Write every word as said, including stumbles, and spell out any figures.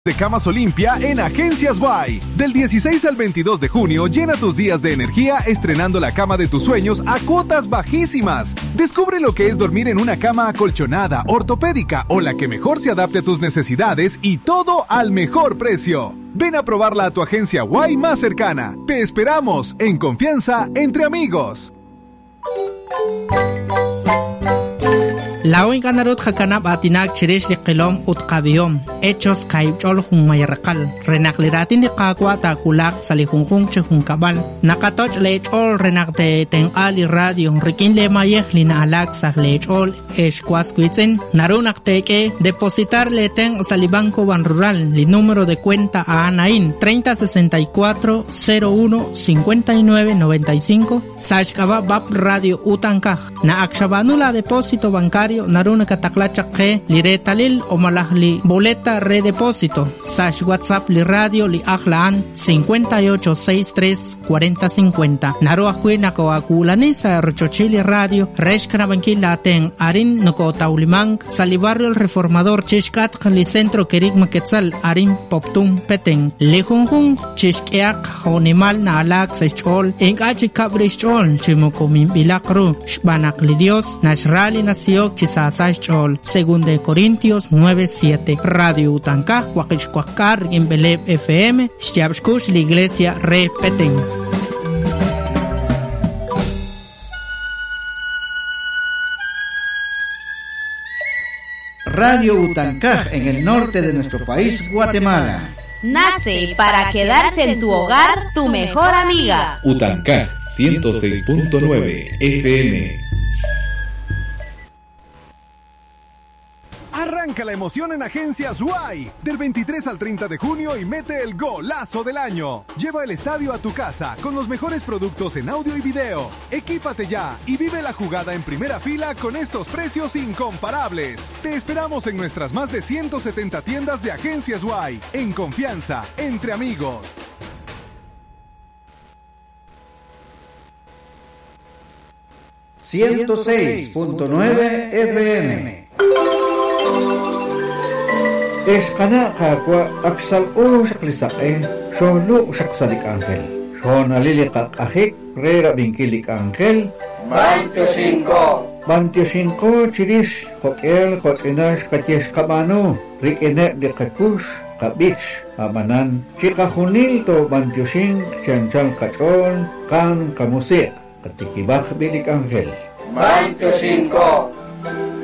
de Camas Olimpia en Agencias Guay. Del dieciséis al veintidós de junio, llena tus días de energía estrenando la cama de tus sueños a cuotas bajísimas. Descubre lo que es dormir en una cama acolchonada, ortopédica o la que mejor se adapte a tus necesidades y todo al mejor precio. Ven a probarla a tu agencia Guay más cercana. Te esperamos en Confianza entre amigos. Lawin kanarut hakanap atinak chirish di qilom utqabiyom hechos kaibchol humayarqal renakliratin di qaqwa takulak salihungkung chehungkabal nakatoch lechol renakte tenqali radio rikin le mayeh lina alak sah lechol eshkwasquitzen narunakteke depositar le ten salibanco ban rural li número de cuenta a Anaín treinta sesenta y cuatro cero uno cincuenta y nueve noventa y cinco sashkaba bab radio utankaj na akshabanula depósito bancario naruna kataklachak ke liretalil o malahli boleta redepósito sash WhatsApp li radio li ahlaan cincuenta y ocho sesenta y tres cuarenta cincuenta naru akui nakawakulani sa rochochili radio reshkana bankila ten arin nako taulimang sa li barrio el reformador chishkat li centro kerik maketzal arin poptum peteng lihunghung chishkiak honimal na alak sa chol enkachi kabrish chol chimokomim bilakru shbanak li Dios nashrali nasiyok chisasay chol según de Corintios nueve siete Radio Utankaj Huaquichcuacar en Beleb F M Shtiabshkush la iglesia repeten. Radio Utankaj en el norte de nuestro país, Guatemala. Nace para quedarse en tu hogar, tu mejor amiga. Utankaj ciento seis punto nueve F M. Arranca la emoción en Agencias Guay del veintitrés al treinta de junio y mete el golazo del año. Lleva el estadio a tu casa con los mejores productos en audio y video. Equípate ya y vive la jugada en primera fila con estos precios incomparables. Te esperamos en nuestras más de ciento setenta tiendas de Agencias Guay. En confianza, entre amigos. ciento seis punto nueve F M. Eshkana kakwa aksal u shaklisae sholu shaksalik angel shonalilikak ahik rera binkilik angel veinticinco veinticinco chirish hokel hotinash katyesh kamanu rikene de kakush kabich amanan chikahunil to veinticinco chanchal kachon kan kamusik katikibak bilik angel veinticinco